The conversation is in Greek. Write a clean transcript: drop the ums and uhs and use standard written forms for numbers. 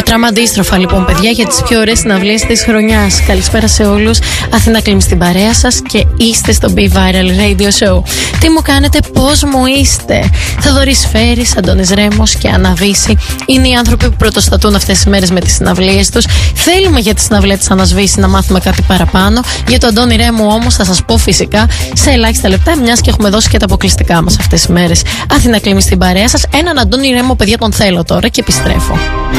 Μετράμε αντίστροφα λοιπόν, παιδιά, για τις πιο ωραίες συναυλίες της χρονιάς. Καλησπέρα σε όλους. Αθήνα Κλίμ στην παρέα σας και είστε στο Be Viral Radio Show. Τι μου κάνετε, πώς μου είστε? Θοδωρής Φέρης, Αντώνης Ρέμος και Άννα Βύση είναι οι άνθρωποι που πρωτοστατούν αυτές τις μέρες με τις συναυλίες τους. Θέλουμε για τη συναυλία της Άννας Βύση να μάθουμε κάτι παραπάνω. Για τον Αντώνη Ρέμου όμως θα σας πω φυσικά σε ελάχιστα λεπτά, μιας και έχουμε δώσει και τα αποκλειστικά μας αυτές τις μέρες. Αθήνα Κλίμ στην παρέα σας. Έναν Αντώνη Ρέμο, παιδιά, τον θέλω τώρα και επιστρέφω.